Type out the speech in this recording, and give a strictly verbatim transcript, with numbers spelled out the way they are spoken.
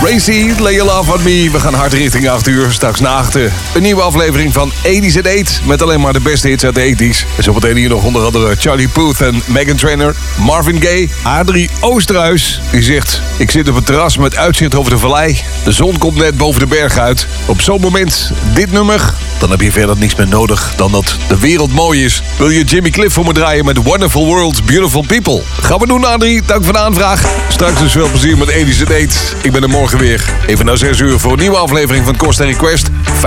Racy, Lay Your Love on Me. We gaan hard richting acht uur. Straks na achten een nieuwe aflevering van eighties at eight. Met alleen maar de beste hits uit de eighties. En zometeen hier nog onder andere Charlie Puth en Meghan Trainor. Marvin Gaye, Adrie Oosterhuis. Die zegt, ik zit op het terras met uitzicht over de vallei. De zon komt net boven de berg uit. Op zo'n moment dit nummer. Dan heb je verder niks meer nodig dan dat de wereld mooi is. Wil je Jimmy Cliff voor me draaien met Wonderful World, Beautiful People? Gaan we doen, Adrie. Dank voor de aanvraag. Straks dus veel plezier met eighties at eight. Ik ben er morgen weer. Even na zes uur voor een nieuwe aflevering van Kost en Request.